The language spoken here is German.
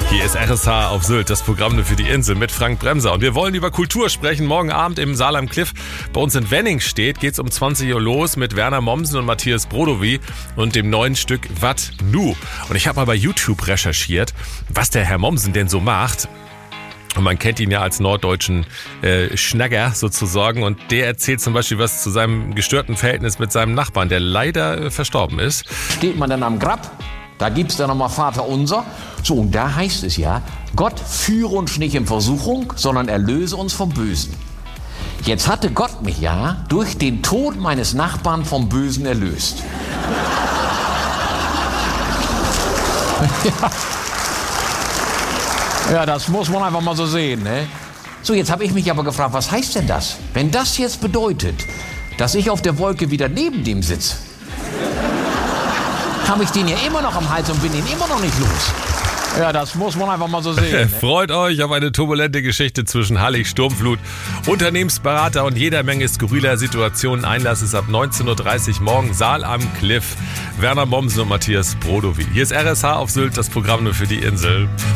Hier ist RSH auf Sylt, das Programm nur für die Insel mit Frank Bremser. Und wir wollen über Kultur sprechen. Morgen Abend im Saal am Cliff bei uns in Wenningstedt geht's um 20 Uhr los mit Werner Mommsen und Matthias Brodowy und dem neuen Stück Wat Nu. Und ich habe mal bei YouTube recherchiert, was der Herr Mommsen denn so macht. Und man kennt ihn ja als norddeutschen Schnagger sozusagen. Und der erzählt zum Beispiel was zu seinem gestörten Verhältnis mit seinem Nachbarn, der leider verstorben ist. Steht man dann am Grab, da gibt's dann nochmal Vater unser. So, und da heißt es ja, Gott führe uns nicht in Versuchung, sondern erlöse uns vom Bösen. Jetzt hatte Gott mich ja durch den Tod meines Nachbarn vom Bösen erlöst. Ja, das muss man einfach mal so sehen, ne? So, jetzt habe ich mich aber gefragt, was heißt denn das? Wenn das jetzt bedeutet, dass ich auf der Wolke wieder neben dem sitze, habe ich den ja immer noch am Hals und bin ihn immer noch nicht los. Ja, das muss man einfach mal so sehen. Ne? Freut euch auf eine turbulente Geschichte zwischen Hallig, Sturmflut, Unternehmensberater und jeder Menge skurriler Situationen. Einlass ist ab 19.30 Uhr morgen, Saal am Cliff. Werner Mommsen und Matthias Brodowy. Hier ist RSH auf Sylt, das Programm nur für die Insel.